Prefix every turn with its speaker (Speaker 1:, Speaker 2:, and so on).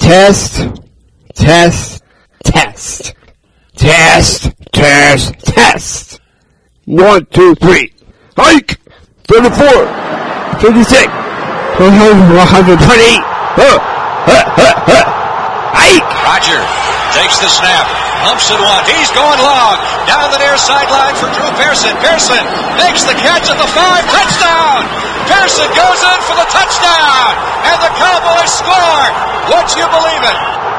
Speaker 1: Test, test, test. Test, test, test. 1, 2, 3. Hike! 34, 56, 120. Hike!
Speaker 2: Roger takes the snap. Humps it one. He's going long. Down the near sideline for Drew Pearson. Pearson makes the catch at the 5. Touchdown! Pearson goes in for the touchdown. And the Cowboys score. Would you believe it?